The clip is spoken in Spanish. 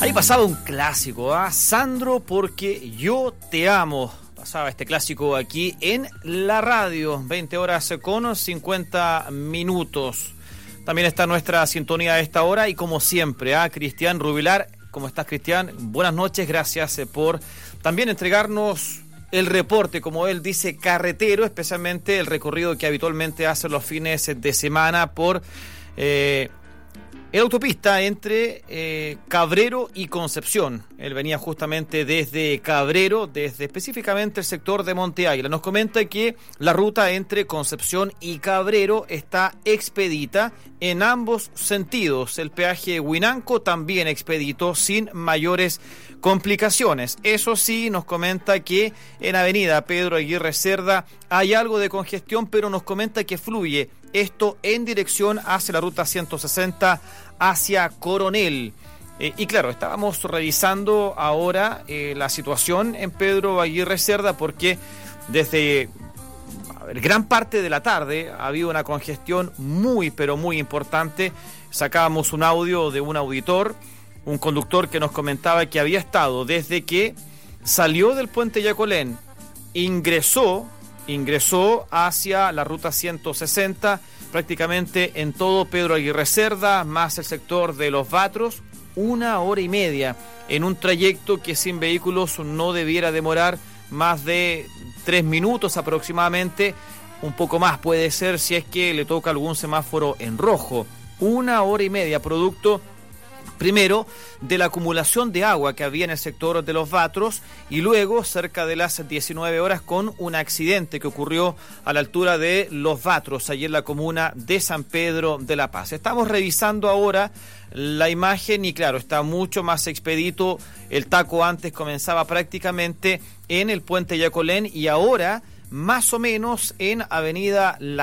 Ahí pasaba un clásico, Sandro, porque yo te amo. Pasaba este clásico aquí en la radio, 20 horas con 50 minutos. También está nuestra sintonía a esta hora y como siempre, Cristian Rubilar. ¿Cómo estás, Cristian? Buenas noches, gracias por también entregarnos el reporte, como él dice, carretero, especialmente el recorrido que habitualmente hace los fines de semana por la autopista entre Cabrero y Concepción. Él venía justamente desde Cabrero, desde específicamente el sector de Monte Águila. Nos comenta que la ruta entre Concepción y Cabrero está expedita en ambos sentidos. El peaje Huinanco también expedito sin mayores complicaciones. Eso sí, nos comenta que en Avenida Pedro Aguirre Cerda hay algo de congestión, pero nos comenta que fluye esto en dirección hacia la ruta 160 hacia Coronel. Y claro, estábamos revisando ahora la situación en Pedro Aguirre Cerda porque desde gran parte de la tarde ha habido una congestión muy, pero muy importante. Sacábamos un audio de un auditor, un conductor que nos comentaba que había estado desde que salió del puente Yacolén, ingresó hacia la ruta 160, prácticamente en todo Pedro Aguirre Cerda, más el sector de Los Vatros, 1 hora y media, en un trayecto que sin vehículos no debiera demorar más de 3 minutos aproximadamente, un poco más puede ser si es que le toca algún semáforo en rojo. 1 hora y media, producto primero de la acumulación de agua que había en el sector de Los Vatros y luego cerca de las 19 horas con un accidente que ocurrió a la altura de Los Vatros, allí en la comuna de San Pedro de la Paz. Estamos revisando ahora la imagen y claro, está mucho más expedito. El taco antes comenzaba prácticamente en el puente Yacolén y ahora más o menos en Avenida